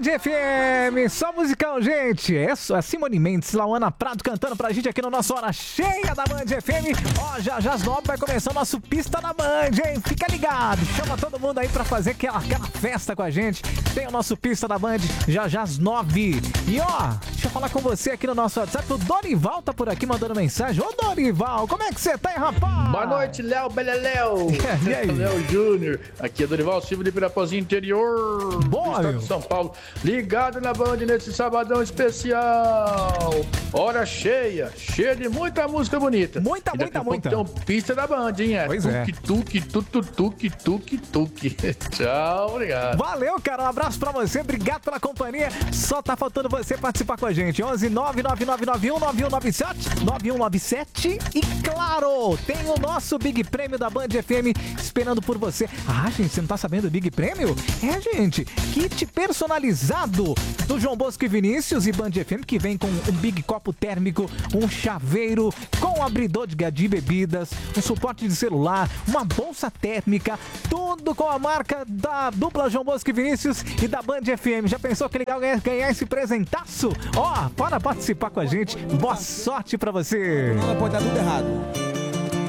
FM, só musicão, gente. É a Simone Mendes, Lauana Prado cantando pra gente aqui no nosso Hora Cheia da Band FM. Ó, já às 9 vai começar o nosso Pista da Band, hein? Fica ligado, chama todo mundo aí pra fazer aquela festa com a gente. Tem o nosso Pista da Band já às 9. E ó, deixa eu falar com você aqui no nosso WhatsApp. O Dorival tá por aqui mandando mensagem. Ô Dorival, como é que você tá, hein, rapaz? Boa noite, Léo Beleléu. E aí? Léo Júnior. Aqui é Dorival Silva de Pirapozinho Interior. Boa, do estado meu. de São Paulo. Ligado na Band nesse sabadão especial. Hora cheia de muita música bonita. Muita. Então, Pista da Band, hein? Pois é. Tuque. Tchau, obrigado. Valeu, cara. Um abraço pra você. Obrigado pela companhia. Só tá faltando você participar com a gente. 11 999919197 9197. E claro, tem o nosso Big Prêmio da Band FM esperando por você. Ah, gente, você não tá sabendo do Big Prêmio? É, gente, kit personalizado do João Bosco e Vinícius e Band FM, que vem com um Big Copo térmico, um chaveiro com abridor de bebidas, um suporte de celular, uma bolsa térmica, tudo com a marca da dupla João Bosco e Vinícius e da Band FM. Já pensou que legal ganhar esse presentaço? Ó, para participar com a gente. Boa sorte pra você. Não, pode dar tudo errado.